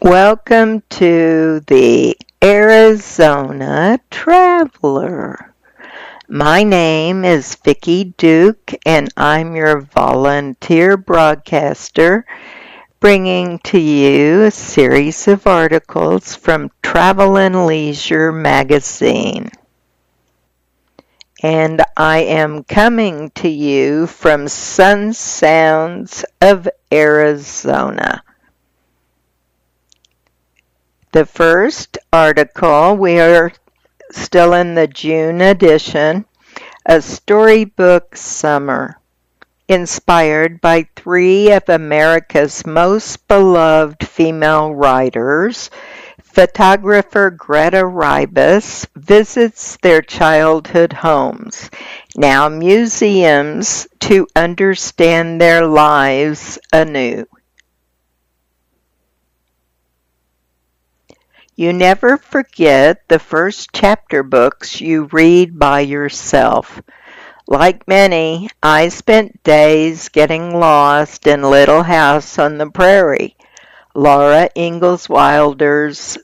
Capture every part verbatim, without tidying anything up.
Welcome to the Arizona Traveler. My name is Vicki Duke, and I'm your volunteer broadcaster, bringing to you a series of articles from Travel and Leisure magazine. And I am coming to you from Sun Sounds of Arizona. The first article, we are still in the June edition, a storybook summer, inspired by three of America's most beloved female writers. Photographer Greta Ribas visits their childhood homes, now museums, to understand their lives anew. You never forget the first chapter books you read by yourself. Like many, I spent days getting lost in Little House on the Prairie, Laura Ingalls Wilder's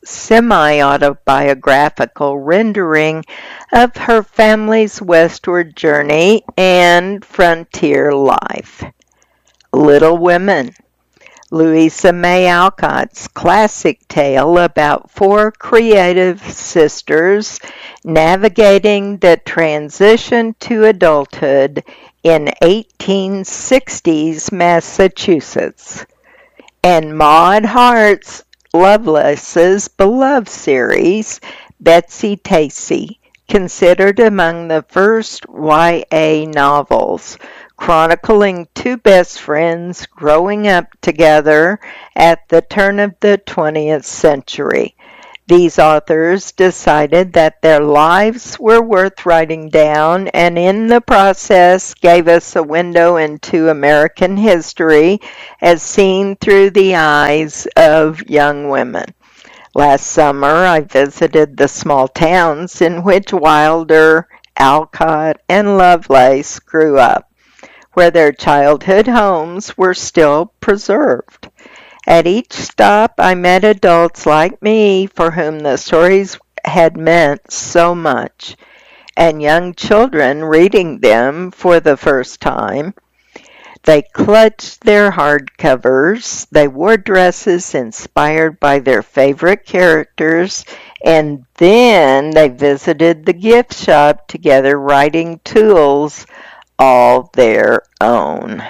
semi-autobiographical rendering of her family's westward journey and frontier life. Little Women, Louisa May Alcott's classic tale about four creative sisters navigating the transition to adulthood in eighteen sixties Massachusetts. And Maud Hart's Lovelace's beloved series, Betsy Tacy, considered among the first Y A novels, chronicling two best friends growing up together at the turn of the twentieth century. These authors decided that their lives were worth writing down, and in the process gave us a window into American history as seen through the eyes of young women. Last summer, I visited the small towns in which Wilder, Alcott, and Lovelace grew up, where their childhood homes were still preserved. At each stop, I met adults like me for whom the stories had meant so much, and young children reading them for the first time. They clutched their hardcovers, they wore dresses inspired by their favorite characters, and then they visited the gift shop together, writing tools all their own.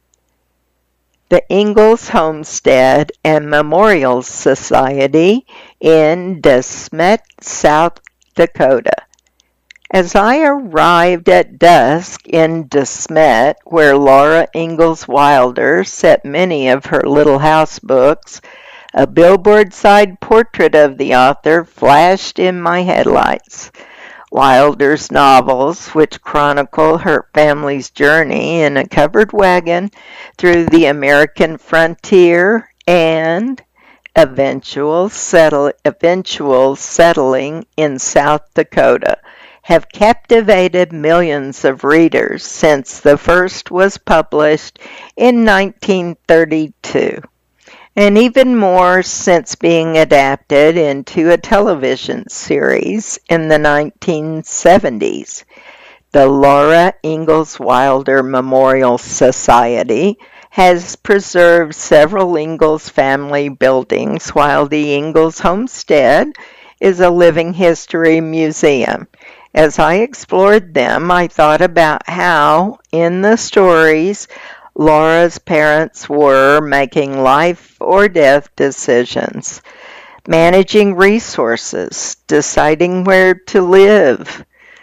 The Ingalls Homestead and Memorial Society in De Smet, South Dakota. As I arrived at dusk in De Smet, where Laura Ingalls Wilder set many of her Little House books, a billboard-side portrait of the author flashed in my headlights. Wilder's novels, which chronicle her family's journey in a covered wagon through the American frontier and eventual, settle, eventual settling in South Dakota, have captivated millions of readers since the first was published in nineteen thirty-two. And even more since being adapted into a television series in the nineteen seventies. The Laura Ingalls Wilder Memorial Society has preserved several Ingalls family buildings, while the Ingalls Homestead is a living history museum. As I explored them, I thought about how, in the stories, Laura's parents were making life or death decisions, managing resources, deciding where to live.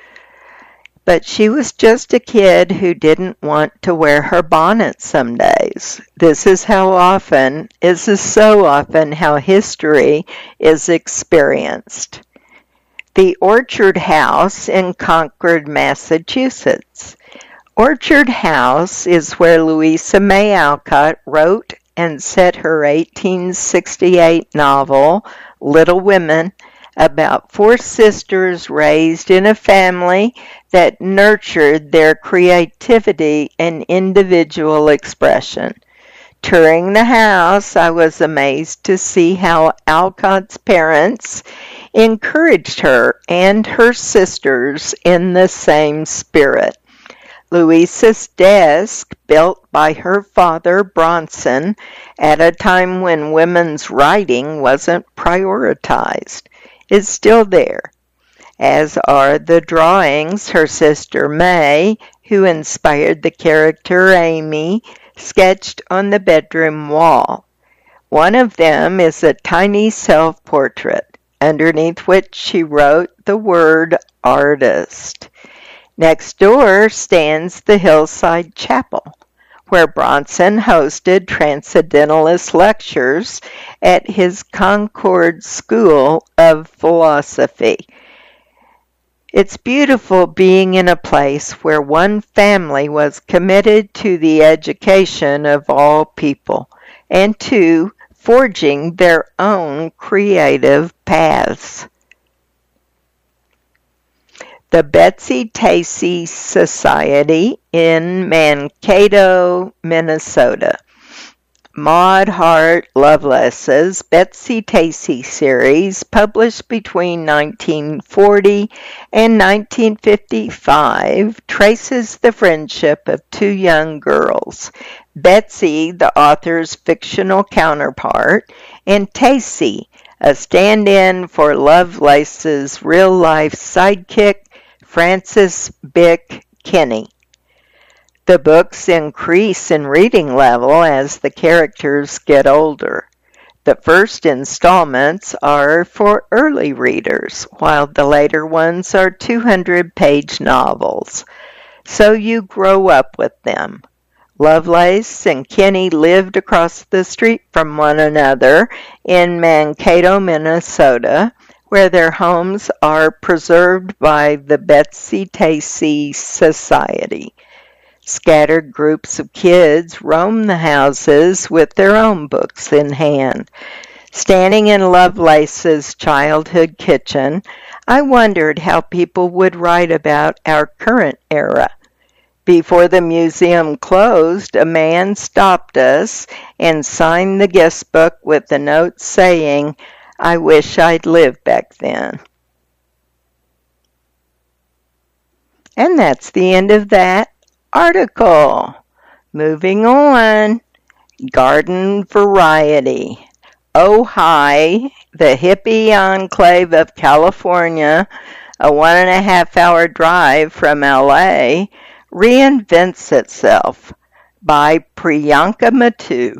But she was just a kid who didn't want to wear her bonnet some days. This is how often, this is so often how history is experienced. The Orchard House in Concord, Massachusetts. Orchard House is where Louisa May Alcott wrote and set her eighteen sixty-eight novel, Little Women, about four sisters raised in a family that nurtured their creativity and individual expression. Touring the house, I was amazed to see how Alcott's parents encouraged her and her sisters in the same spirit. Louisa's desk, built by her father Bronson at a time when women's writing wasn't prioritized, is still there, as are the drawings her sister May, who inspired the character Amy, sketched on the bedroom wall. One of them is a tiny self-portrait, underneath which she wrote the word artist. Next door stands the Hillside Chapel, where Bronson hosted Transcendentalist lectures at his Concord School of Philosophy. It's beautiful being in a place where one family was committed to the education of all people and to forging their own creative paths. The Betsy Tacy Society in Mankato, Minnesota. Maud Hart Lovelace's Betsy Tacy series, published between nineteen forty and nineteen fifty-five, traces the friendship of two young girls, Betsy, the author's fictional counterpart, and Tacy, a stand-in for Lovelace's real-life sidekick, Frances Bick Kinney. The books increase in reading level as the characters get older. The first installments are for early readers, while the later ones are two hundred page novels. So you grow up with them. Lovelace and Kinney lived across the street from one another in Mankato, Minnesota, where their homes are preserved by the Betsy Tacy Society. Scattered groups of kids roam the houses with their own books in hand. Standing in Lovelace's childhood kitchen, I wondered how people would write about our current era. Before the museum closed, a man stopped us and signed the guest book with a note saying, "I wish I'd lived back then." And that's the end of that article. Moving on. Garden variety. Ojai, the hippie enclave of California, a one and a half hour drive from L A, reinvents itself by Priyanka Matu.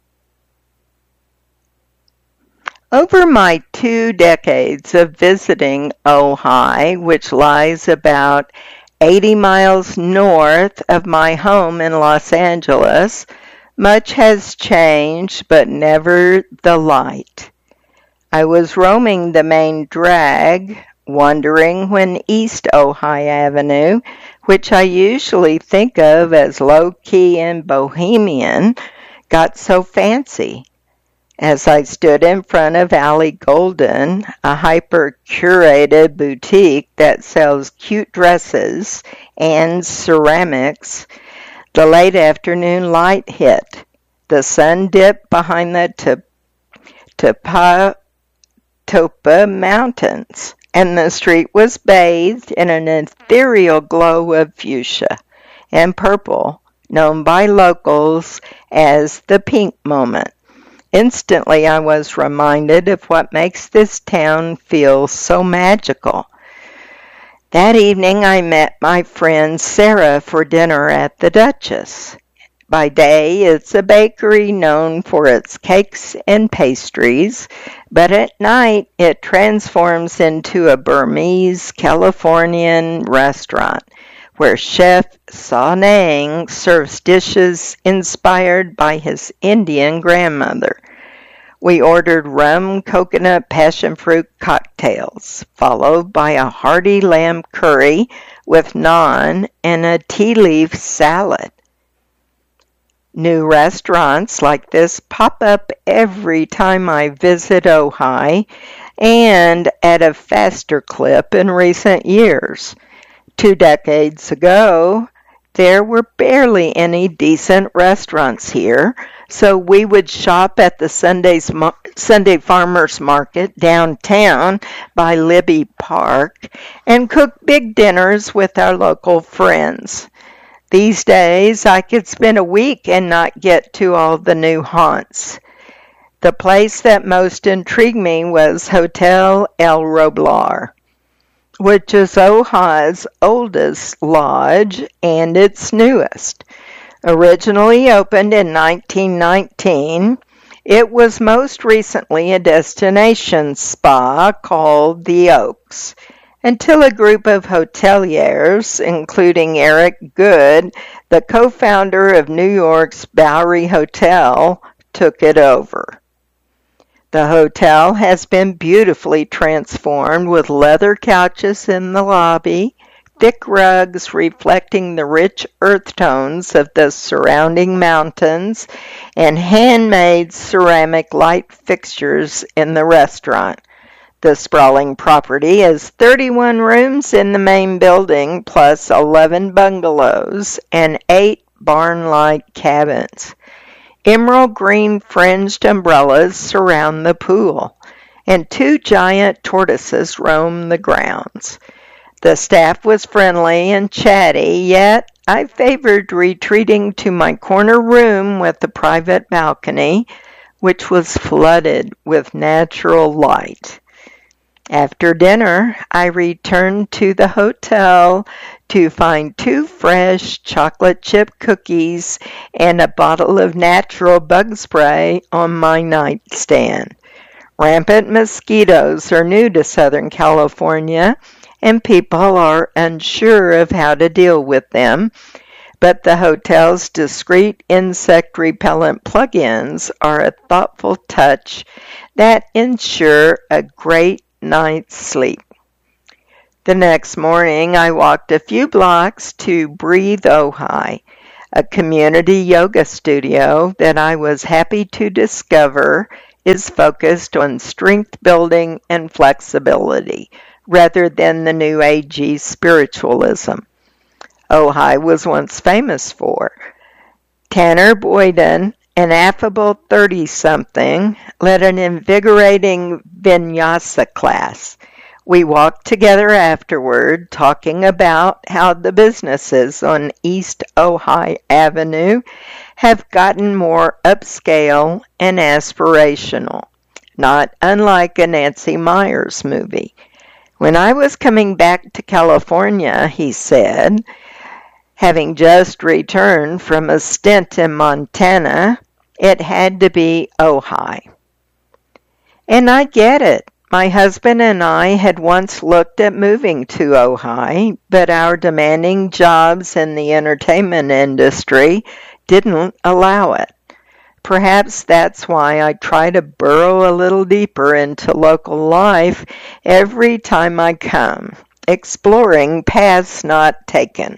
Over my two decades of visiting Ojai, which lies about eighty miles north of my home in Los Angeles, much has changed, but never the light. I was roaming the main drag, wondering when East Ojai Avenue, which I usually think of as low-key and bohemian, got so fancy. As I stood in front of Alley Golden, a hyper-curated boutique that sells cute dresses and ceramics, the late afternoon light hit. The sun dipped behind the Topa, Topa Mountains, and the street was bathed in an ethereal glow of fuchsia and purple, known by locals as the pink moment. Instantly, I was reminded of what makes this town feel so magical. That evening, I met my friend Sarah for dinner at the Duchess. By day, it's a bakery known for its cakes and pastries, but at night, it transforms into a Burmese Californian restaurant where Chef Sawnang serves dishes inspired by his Indian grandmother. We ordered rum coconut passion fruit cocktails, followed by a hearty lamb curry with naan and a tea leaf salad. New restaurants like this pop up every time I visit Ojai, and at a faster clip in recent years. Two decades ago, there were barely any decent restaurants here, So we would shop at the Sunday's Sunday Farmers Market downtown by Libby Park and cook big dinners with our local friends. These days, I could spend a week and not get to all the new haunts. The place that most intrigued me was Hotel El Roblar, which is Ojai's oldest lodge and its newest. Originally opened in nineteen nineteen, it was most recently a destination spa called The Oaks, until a group of hoteliers, including Eric Good, the co-founder of New York's Bowery Hotel, took it over. The hotel has been beautifully transformed with leather couches in the lobby, thick rugs reflecting the rich earth tones of the surrounding mountains, and handmade ceramic light fixtures in the restaurant. The sprawling property has thirty-one rooms in the main building, plus eleven bungalows and eight barn-like cabins. Emerald green fringed umbrellas surround the pool, and two giant tortoises roam the grounds. The staff was friendly and chatty, yet I favored retreating to my corner room with a private balcony, which was flooded with natural light. After dinner, I returned to the hotel to find two fresh chocolate chip cookies and a bottle of natural bug spray on my nightstand. Rampant mosquitoes are new to Southern California, and people are unsure of how to deal with them, but the hotel's discreet insect repellent plug-ins are a thoughtful touch that ensure a great night's sleep. The next morning, I walked a few blocks to Breathe Ojai, a community yoga studio that I was happy to discover is focused on strength building and flexibility, rather than the New Agey spiritualism Ojai was once famous for. Tanner Boyden, an affable thirty-something, led an invigorating vinyasa class. We walked together afterward, talking about how the businesses on East Ojai Avenue have gotten more upscale and aspirational, not unlike a Nancy Meyers movie. When I was coming back to California, he said, having just returned from a stint in Montana, it had to be Ojai. And I get it. My husband and I had once looked at moving to Ojai, but our demanding jobs in the entertainment industry didn't allow it. Perhaps that's why I try to burrow a little deeper into local life every time I come, exploring paths not taken.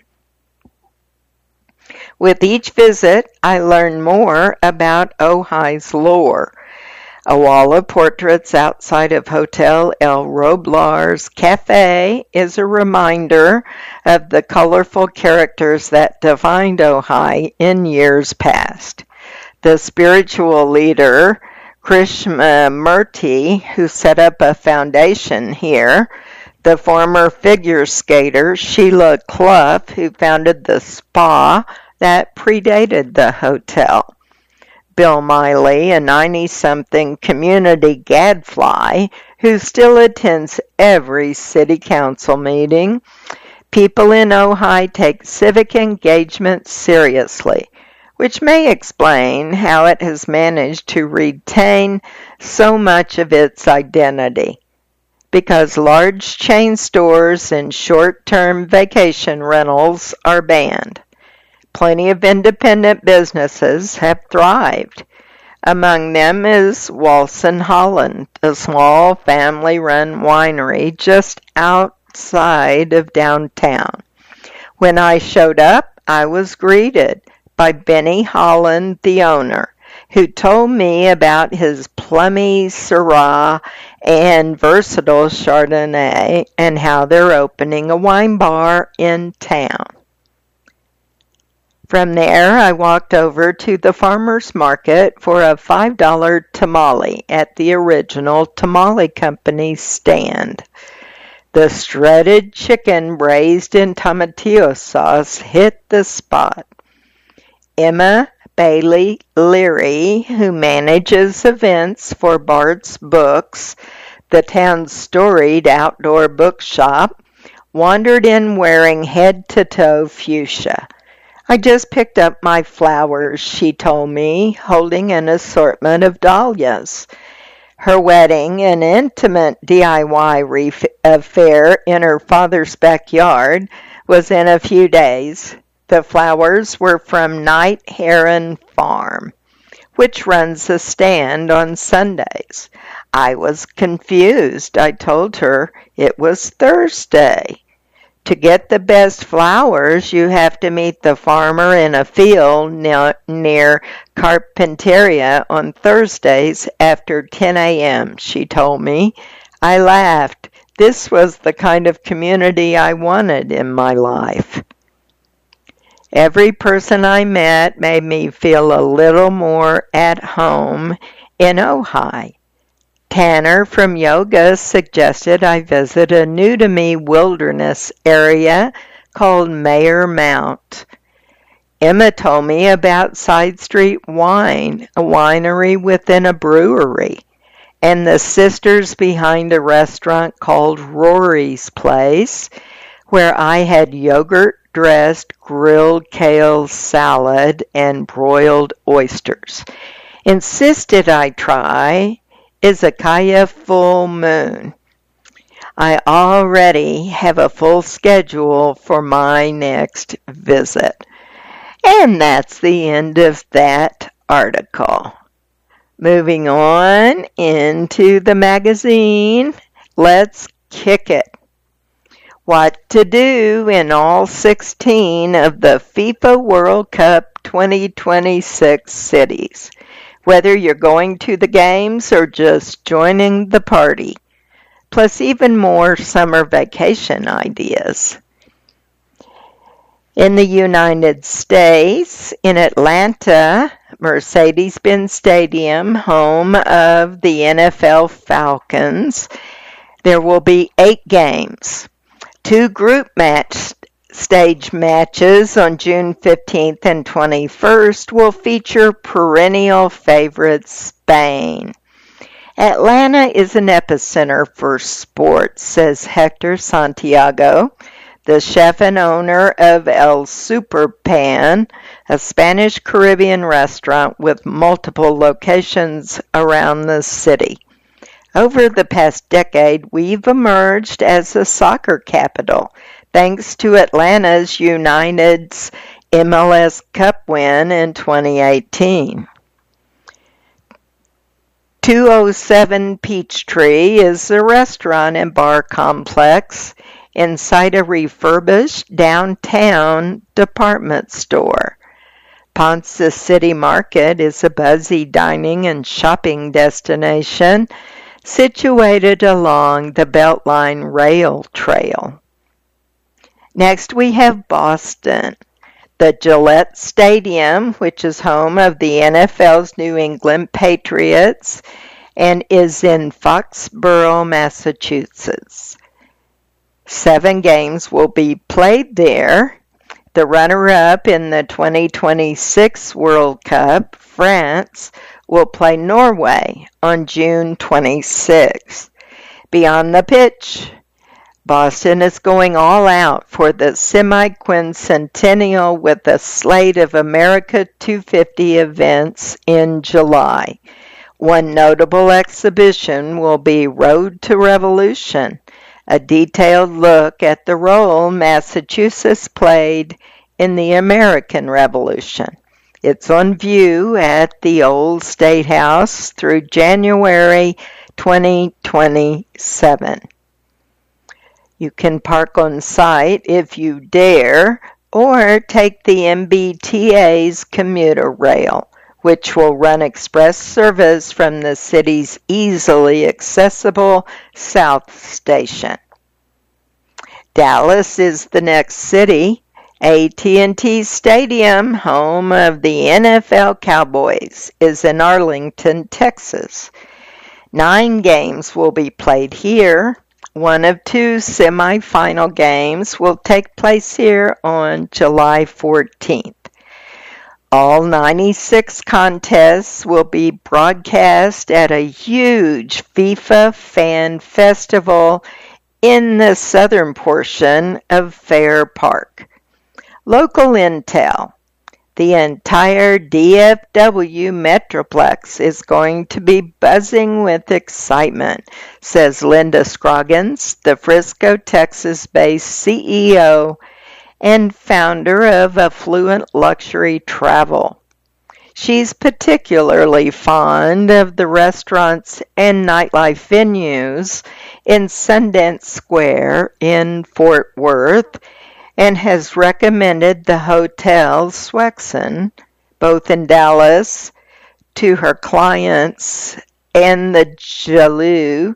With each visit, I learn more about Ojai's lore. A wall of portraits outside of Hotel El Roblar's cafe is a reminder of the colorful characters that defined Ojai in years past. The spiritual leader, Krishnamurti, who set up a foundation here, the former figure skater, Sheila Clough, who founded the spa that predated the hotel, Bill Miley, a ninety-something community gadfly who still attends every city council meeting. People in Ojai take civic engagement seriously, which may explain how it has managed to retain so much of its identity. Because large chain stores and short-term vacation rentals are banned. Plenty of independent businesses have thrived. Among them is Walson Holland, a small family-run winery just outside of downtown. When I showed up, I was greeted by Benny Holland, the owner, who told me about his plummy Syrah and versatile Chardonnay and how they're opening a wine bar in town. From there, I walked over to the farmer's market for a five dollar tamale at the original Tamale Company stand. The shredded chicken braised in tomatillo sauce hit the spot. Emma Bailey Leary, who manages events for Bart's Books, the town's storied outdoor bookshop, wandered in wearing head-to-toe fuchsia. I just picked up my flowers, she told me, holding an assortment of dahlias. Her wedding, an intimate D I Y ref- affair in her father's backyard, was in a few days. The flowers were from Night Heron Farm, which runs a stand on Sundays. I was confused. I told her it was Thursday. To get the best flowers, you have to meet the farmer in a field near Carpinteria on Thursdays after ten a.m., she told me. I laughed. This was the kind of community I wanted in my life. Every person I met made me feel a little more at home in Ojai. Tanner from yoga suggested I visit a new-to-me wilderness area called Mayor Mount. Emma told me about Side Street Wine, a winery within a brewery, and the sisters behind a restaurant called Rory's Place, where I had yogurt-dressed grilled kale salad and broiled oysters. Insisted I try Izakaya Full Moon. I already have a full schedule for my next visit. And that's the end of that article. Moving on into the magazine, let's kick it. What to do in all sixteen of the FIFA World Cup twenty twenty-six cities, whether you're going to the games or just joining the party, plus even more summer vacation ideas. In the United States, in Atlanta, Mercedes-Benz Stadium, home of the N F L Falcons, there will be eight games. Two group match stage matches on June fifteenth and twenty-first will feature perennial favorite Spain. Atlanta is an epicenter for sports, says Hector Santiago, the chef and owner of El Super Pan, a Spanish Caribbean restaurant with multiple locations around the city. Over the past decade, we've emerged as a soccer capital, thanks to Atlanta's United's M L S Cup win in twenty eighteen. two oh seven Peachtree is a restaurant and bar complex inside a refurbished downtown department store. Ponce City Market is a buzzy dining and shopping destination situated along the Beltline Rail Trail. Next, we have Boston. The Gillette Stadium, which is home of the N F L's New England Patriots and is in Foxborough, Massachusetts. Seven games will be played there. The runner-up in the twenty twenty-six World Cup, France, will play Norway on June twenty-sixth. Beyond the pitch, Boston is going all out for the semi-quincentennial with a slate of America two fifty events in July. One notable exhibition will be Road to Revolution, a detailed look at the role Massachusetts played in the American Revolution. It's on view at the Old State House through January twenty twenty-seven. You can park on site if you dare, or take the M B T A's commuter rail, which will run express service from the city's easily accessible South Station. Dallas is the next city. A T and T Stadium, home of the N F L Cowboys, is in Arlington, Texas. Nine games will be played here. One of two semifinal games will take place here on July fourteenth. All ninety-six contests will be broadcast at a huge FIFA fan festival in the southern portion of Fair Park. Local intel. The entire D F W Metroplex is going to be buzzing with excitement, says Linda Scroggins, the Frisco, Texas-based C E O and founder of Affluent Luxury Travel. She's particularly fond of the restaurants and nightlife venues in Sundance Square in Fort Worth and has recommended the Hotel Swexen, both in Dallas, to her clients and the Jalou,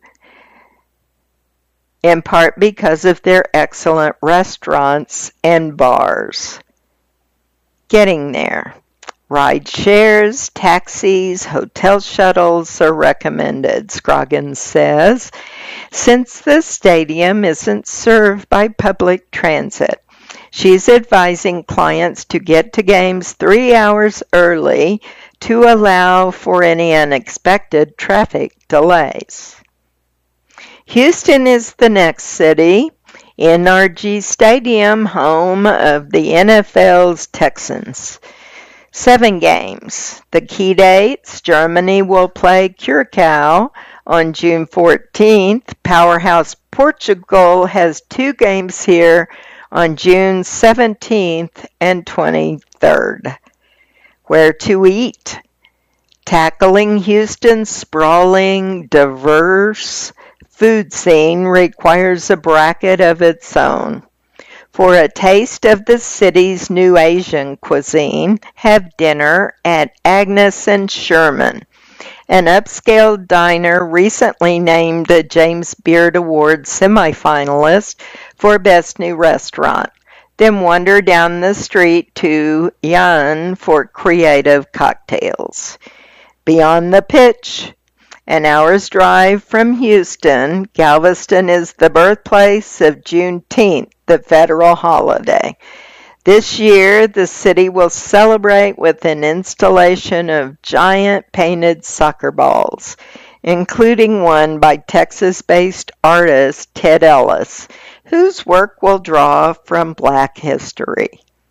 in part because of their excellent restaurants and bars. Getting there. Ride shares, taxis, hotel shuttles are recommended, Scroggins says, since the stadium isn't served by public transit. She's advising clients to get to games three hours early to allow for any unexpected traffic delays. Houston is the next city. N R G Stadium, home of the N F L's Texans. Seven games. The key dates: Germany will play Curacao on June fourteenth. Powerhouse Portugal has two games here on June seventeenth and twenty-third. Where to eat? Tackling Houston's sprawling, diverse food scene requires a bracket of its own. For a taste of the city's new Asian cuisine, have dinner at Agnes and Sherman, an upscale diner recently named a James Beard Award semifinalist for Best New Restaurant. Then wander down the street to Yan for creative cocktails. Beyond the pitch, an hour's drive from Houston, Galveston is the birthplace of Juneteenth, the federal holiday. This year, the city will celebrate with an installation of giant painted soccer balls, including one by Texas-based artist Ted Ellis, whose work will draw from Black history.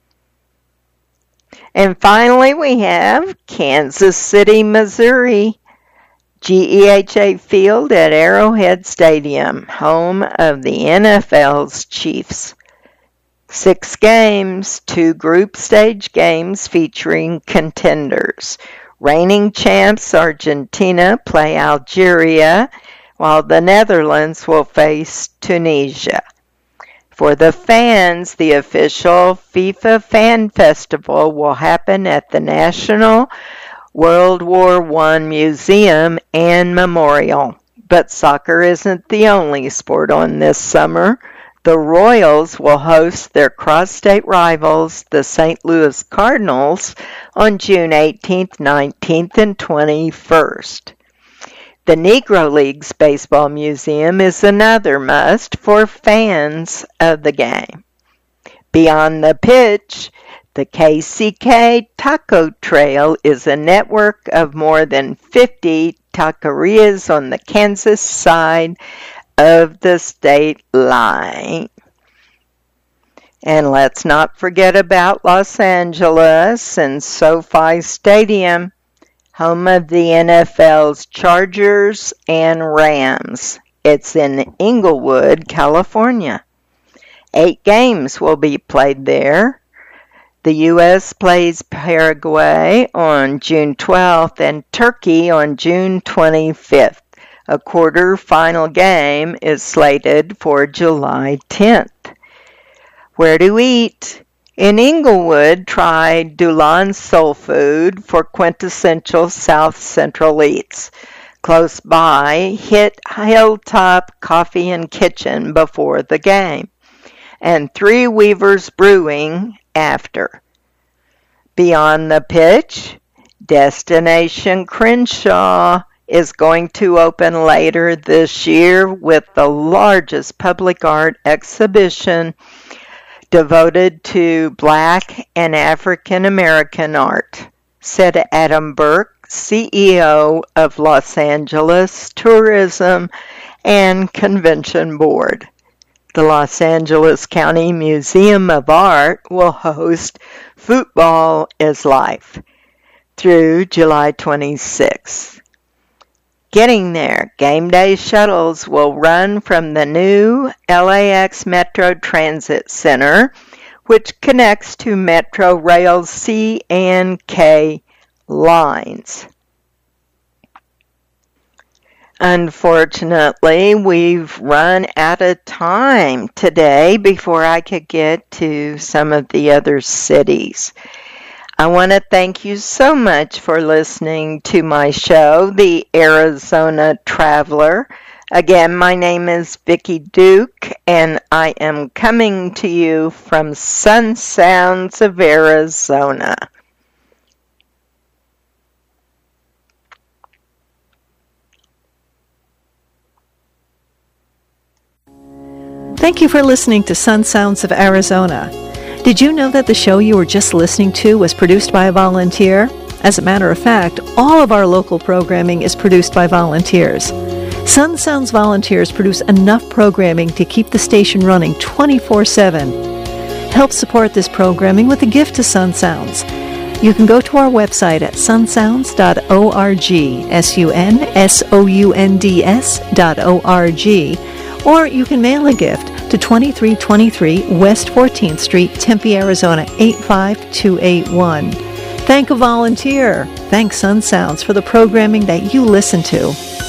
And finally, we have Kansas City, Missouri. G E H A Field at Arrowhead Stadium, home of the N F L's Chiefs. Six games, two group stage games featuring contenders. Reigning champs Argentina play Algeria, while the Netherlands will face Tunisia. For the fans, the official FIFA Fan Festival will happen at the National World War One Museum and Memorial. But soccer isn't the only sport on this summer. The Royals will host their cross-state rivals, the Saint Louis Cardinals, on June eighteenth, nineteenth, and twenty-first. The Negro Leagues Baseball Museum is another must for fans of the game. Beyond the pitch, the K C K Taco Trail is a network of more than fifty taquerias on the Kansas side of the state line. And let's not forget about Los Angeles and SoFi Stadium, home of the N F L's Chargers and Rams. It's in Inglewood, California. Eight games will be played there. The U S plays Paraguay on June twelfth and Turkey on June twenty-fifth. A quarter-final game is slated for July tenth. Where to eat? In Inglewood, try Dulon Soul Food for quintessential South Central eats. Close by, hit Hilltop Coffee and Kitchen before the game. and Three Weavers Brewing after. Beyond the Pitch, Destination Crenshaw is going to open later this year with the largest public art exhibition devoted to Black and African American art, said Adam Burke, C E O of Los Angeles Tourism and Convention Board. The Los Angeles County Museum of Art will host Football is Life through July twenty-sixth. Getting there, game day shuttles will run from the new L A X Metro Transit Center, which connects to Metro Rail's C and K lines. Unfortunately, we've run out of time today before I could get to some of the other cities. I want to thank you so much for listening to my show, The Arizona Traveler. Again, my name is Vicki Duke, and I am coming to you from Sun Sounds of Arizona. Thank you for listening to Sun Sounds of Arizona. Did you know that the show you were just listening to was produced by a volunteer? As a matter of fact, all of our local programming is produced by volunteers. Sun Sounds volunteers produce enough programming to keep the station running twenty-four seven. Help support this programming with a gift to Sun Sounds. You can go to our website at sun sounds dot org, S U N S O U N D S dot O R G, or you can mail a gift to twenty-three twenty-three West fourteenth Street, Tempe, Arizona, eight five two eight one. Thank a volunteer. Thank Sun Sounds for the programming that you listen to.